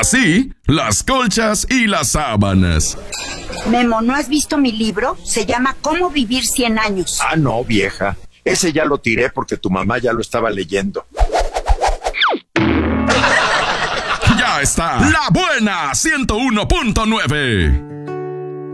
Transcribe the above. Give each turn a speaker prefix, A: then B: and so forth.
A: Así, las colchas y las sábanas.
B: Memo, ¿no has visto mi libro? Se llama ¿Cómo vivir 100 años?
C: Ah, no, vieja. Ese ya lo tiré porque tu mamá ya lo estaba leyendo.
A: Ya está. La buena 101.9.